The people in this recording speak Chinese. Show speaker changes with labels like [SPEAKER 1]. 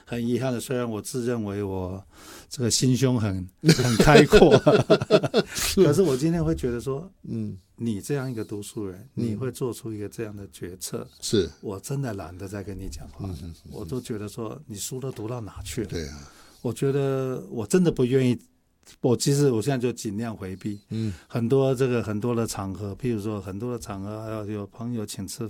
[SPEAKER 1] 很遗憾的，虽然我自认为我这个心胸很开阔，可是我今天会觉得说，你这样一个读书人，你会做出一个这样的决策，
[SPEAKER 2] 是
[SPEAKER 1] 我真的懒得再跟你讲话，我都觉得说你书都读到哪去了？
[SPEAKER 2] 对啊，
[SPEAKER 1] 我觉得我真的不愿意。其实我现在就尽量回避，很多的场合，譬如说很多的场合，有朋友请吃